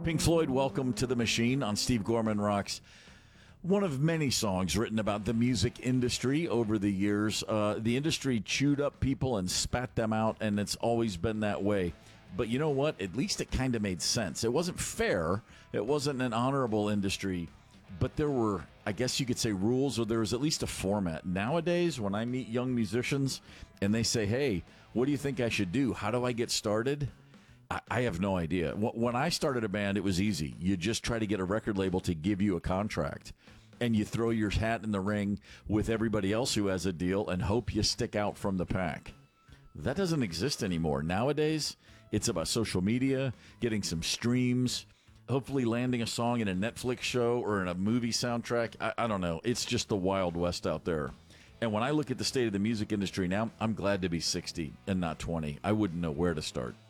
Pink Floyd, Welcome to the Machine on Steve Gorman Rocks. One of many songs written about the music industry over the years. The industry chewed up people and spat them out, and it's always been that way. But you know what? At least it kind of made sense. It wasn't fair. It wasn't an honorable industry. But there were, I guess you could say, rules, or there was at least a format. Nowadays, when I meet young musicians and they say, hey, what do you think I should do? How do I get started? I have no idea. When I started a band, it was easy. You just try to get a record label to give you a contract, and you throw your hat in the ring with everybody else who has a deal and hope you stick out from the pack. That doesn't exist anymore. Nowadays, it's about social media, getting some streams, hopefully landing a song in a Netflix show or in a movie soundtrack. I don't know. It's just the Wild West out there. And when I look at the state of the music industry now, I'm glad to be 60 and not 20. I wouldn't know where to start.